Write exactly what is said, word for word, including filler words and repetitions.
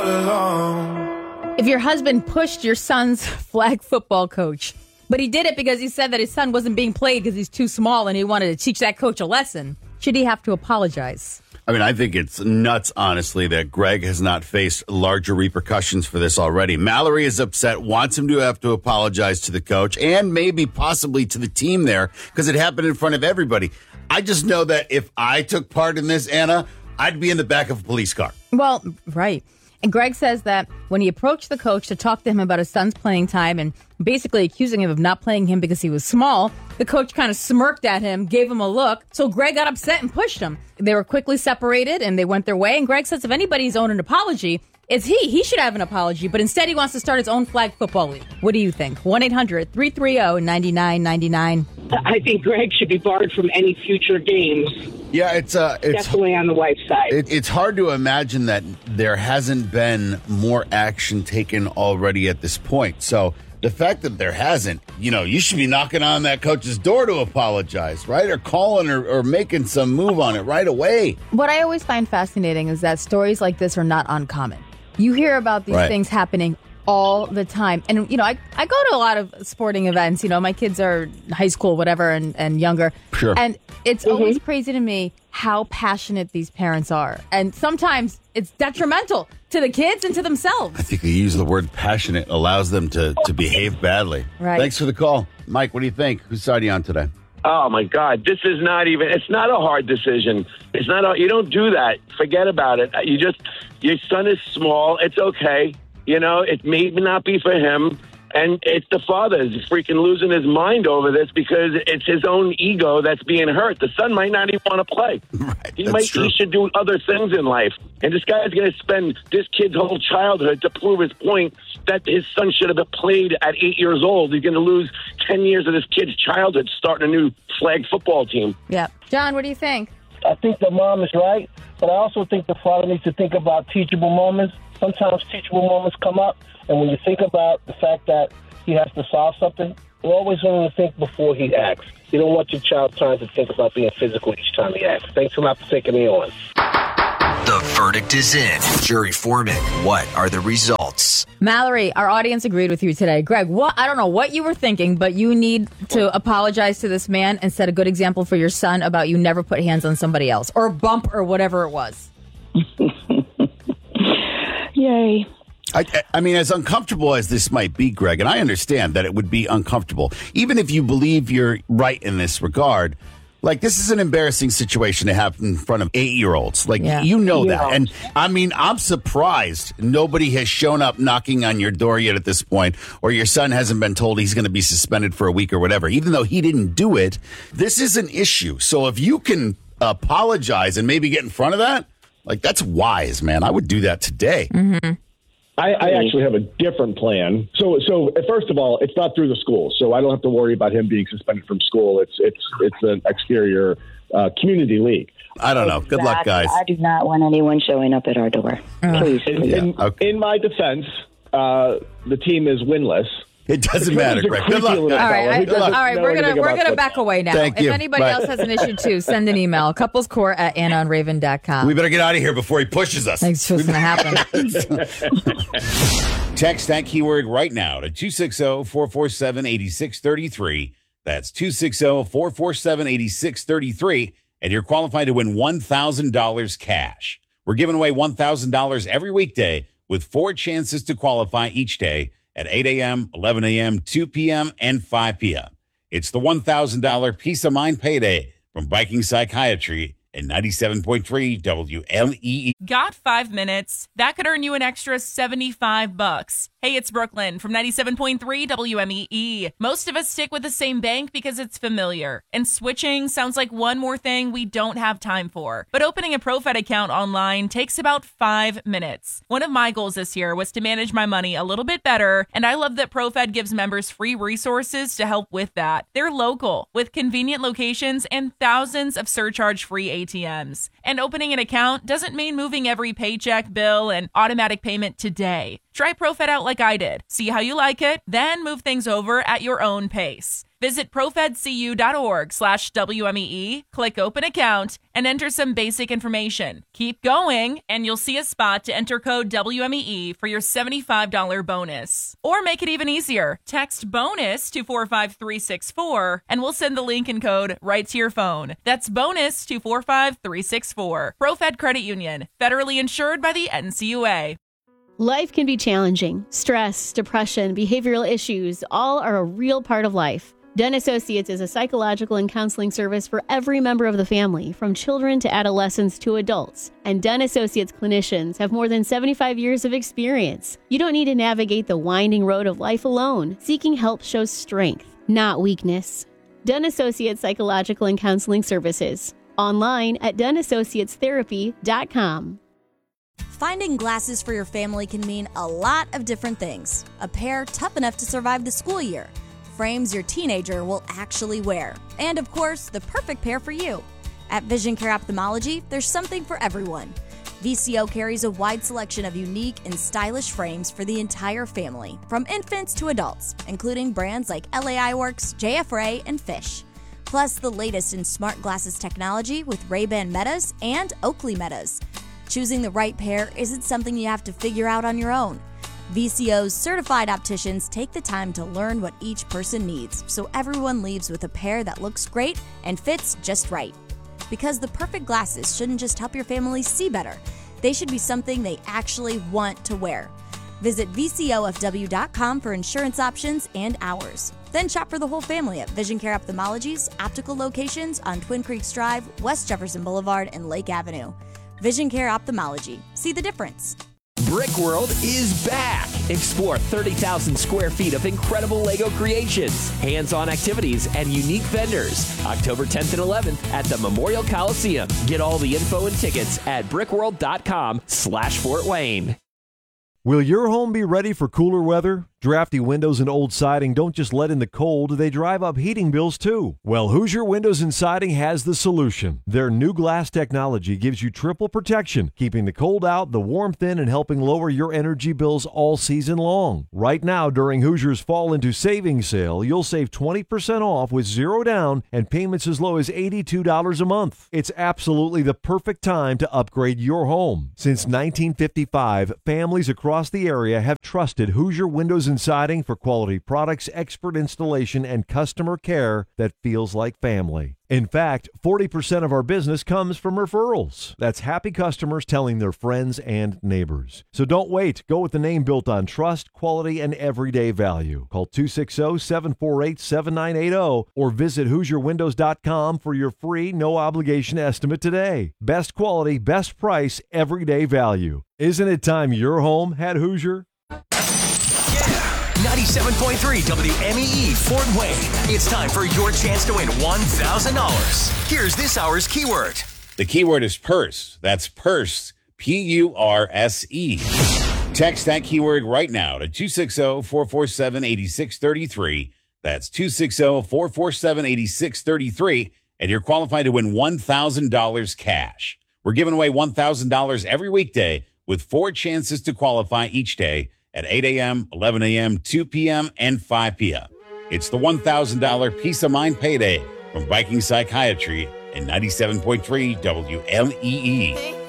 If your husband pushed your son's flag football coach, but he did it because he said that his son wasn't being played because he's too small and he wanted to teach that coach a lesson, should he have to apologize? I mean, I think it's nuts, honestly, that Greg has not faced larger repercussions for this already. Mallory is upset, wants him to have to apologize to the coach and maybe possibly to the team there because it happened in front of everybody. I just know that if I took part in this, Anna, I'd be in the back of a police car. Well, right. And Greg says that when he approached the coach to talk to him about his son's playing time and basically accusing him of not playing him because he was small, the coach kind of smirked at him, gave him a look. So Greg got upset and pushed him. They were quickly separated and they went their way. And Greg says if anybody's owed an apology, it's he. He should have an apology. But instead, he wants to start his own flag football league. What do you think? one eight hundred three three zero nine nine nine nine. I think Greg should be barred from any future games. Yeah, it's uh, it's definitely on the wife's side. It, it's hard to imagine that there hasn't been more action taken already at this point. So the fact that there hasn't, you know, you should be knocking on that coach's door to apologize, right? Or calling or, or making some move on it right away. What I always find fascinating is that stories like this are not uncommon. You hear about these right. things happening all the time. And, you know, I, I go to a lot of sporting events. You know, my kids are in high school, whatever, and, and younger. Sure. And it's Mm-hmm. always crazy to me how passionate these parents are. And sometimes it's detrimental to the kids and to themselves. I think you use the word passionate allows them to, to behave badly. Right. Thanks for the call. Mike, what do you think? Whose side are you on today? Oh, my God. This is not even, it's not a hard decision. It's not, a, you don't do that. Forget about it. You just, your son is small. It's okay. You know, it may not be for him. And it's the father is freaking losing his mind over this because it's his own ego that's being hurt. The son might not even want to play. Right, he that's might, true. he should do other things in life. And this guy's going to spend this kid's whole childhood to prove his point that his son should have played at eight years old. He's going to lose ten years of this kid's childhood starting a new flag football team. Yeah. John, what do you think? I think the mom is right, but I also think the father needs to think about teachable moments. Sometimes teachable moments come up, and when you think about the fact that he has to solve something, you always want to think before he acts. You don't want your child trying to think about being physical each time he acts. Thanks a lot for taking me on. The verdict is in. Jury Foreman, what are the results? Mallory, our audience agreed with you today. Greg, what I don't know what you were thinking, but you need to apologize to this man and set a good example for your son about you never put hands on somebody else or bump or whatever it was. Yay. I, I mean, as uncomfortable as this might be, Greg, and I understand that it would be uncomfortable, even if you believe you're right in this regard. Like, this is an embarrassing situation to happen in front of eight-year-olds. Like, Yeah. you know Yeah. that. And, I mean, I'm surprised nobody has shown up knocking on your door yet at this point, or your son hasn't been told he's going to be suspended for a week or whatever. Even though he didn't do it, this is an issue. So if you can apologize and maybe get in front of that, like, that's wise, man. I would do that today. Mm-hmm. I, I actually have a different plan. So, so first of all, it's not through the school, so I don't have to worry about him being suspended from school. It's it's it's an exterior uh, community league. I don't know. Good luck, guys. I do not want anyone showing up at our door. Please. In, Yeah, in, okay. in my defense, uh, the team is winless. It doesn't The matter, coach is a Greg. Good creepy luck. little All right, fellow I, who doesn't all right. know We're gonna anything we're about gonna football. back away now. Thank if you. anybody Bye. else has an issue too, send an email. Couplescore at anna on raven dot com. We better get out of here before he pushes us. Thanks for what's gonna happen. Text that keyword right now to two six zero, four four seven, eight six three three. That's two six zero, four four seven, eight six three three. And you're qualified to win one thousand dollars cash. We're giving away one thousand dollars every weekday with four chances to qualify each day at eight a.m., eleven a.m., two p.m., and five p.m. It's the one thousand dollars Peace of Mind Payday from Viking Psychiatry and ninety-seven point three W L E E. Got five minutes? That could earn you an extra seventy-five bucks. Hey, it's Brooklyn from ninety-seven point three W M E E. Most of us stick with the same bank because it's familiar, and switching sounds like one more thing we don't have time for. But opening a ProFed account online takes about five minutes. One of my goals this year was to manage my money a little bit better, and I love that ProFed gives members free resources to help with that. They're local, with convenient locations and thousands of surcharge-free A T Ms. And opening an account doesn't mean moving every paycheck, bill, and automatic payment today. Try ProFed out like I did. See how you like it, then move things over at your own pace. Visit profedcu.org slash WMEE, click open account, and enter some basic information. Keep going, and you'll see a spot to enter code W M E E for your seventy-five dollars bonus. Or make it even easier. Text BONUS to four five three six four, and we'll send the link and code right to your phone. That's BONUS to four five three six four. ProFed Credit Union, federally insured by the N C U A. Life can be challenging. Stress, depression, behavioral issues, all are a real part of life. Den Associates is a psychological and counseling service for every member of the family, from children to adolescents to adults. And Den Associates clinicians have more than seventy-five years of experience. You don't need to navigate the winding road of life alone. Seeking help shows strength, not weakness. Den Associates Psychological and Counseling Services. Online at den associates therapy dot com. Finding glasses for your family can mean a lot of different things. A pair tough enough to survive the school year, frames your teenager will actually wear, and of course, the perfect pair for you. At Vision Care Ophthalmology, there's something for everyone. V C O carries a wide selection of unique and stylish frames for the entire family, from infants to adults, including brands like L A I Works, J F Ray, and Fish. Plus, the latest in smart glasses technology with Ray-Ban Metas and Oakley Metas. Choosing the right pair isn't something you have to figure out on your own. V C O's certified opticians take the time to learn what each person needs, so everyone leaves with a pair that looks great and fits just right. Because the perfect glasses shouldn't just help your family see better, they should be something they actually want to wear. Visit V C O F W dot com for insurance options and hours. Then shop for the whole family at Vision Care Ophthalmology's optical locations on Twin Creeks Drive, West Jefferson Boulevard, and Lake Avenue. Vision Care Ophthalmology. See the difference. Brick World is back. Explore thirty thousand square feet of incredible Lego creations, hands-on activities, and unique vendors. October tenth and eleventh at the Memorial Coliseum. Get all the info and tickets at brickworld dot com slash Fort Wayne. Will your home be ready for cooler weather? Drafty windows and old siding don't just let in the cold, they drive up heating bills too. Well, Hoosier Windows and Siding has the solution. Their new glass technology gives you triple protection, keeping the cold out, the warmth in, and helping lower your energy bills all season long. Right now, during Hoosier's Fall into Savings Sale, you'll save twenty percent off with zero down and payments as low as eighty-two dollars a month. It's absolutely the perfect time to upgrade your home. Since nineteen fifty-five, families across the area have trusted Hoosier Windows and Siding for quality products, expert installation, and customer care that feels like family. In fact, forty percent of our business comes from referrals. That's happy customers telling their friends and neighbors. So don't wait. Go with the name built on trust, quality, and everyday value. Call two six zero, seven four eight, seven nine eight zero or visit hoosier windows dot com for your free, no-obligation estimate today. Best quality, best price, everyday value. Isn't it time your home had Hoosier? ninety-seven point three W M E E Fort Wayne. It's time for your chance to win one thousand dollars. Here's this hour's keyword. The keyword is purse. That's purse, P U R S E. Text that keyword right now to two six zero, four four seven, eight six three three. That's two six zero, four four seven, eight six three three, and you're qualified to win one thousand dollars cash. We're giving away one thousand dollars every weekday with four chances to qualify each day at eight a.m., eleven a.m., two p.m., and five p.m. It's the one thousand dollars Peace of Mind Payday from Viking Psychiatry and ninety-seven point three W M E E.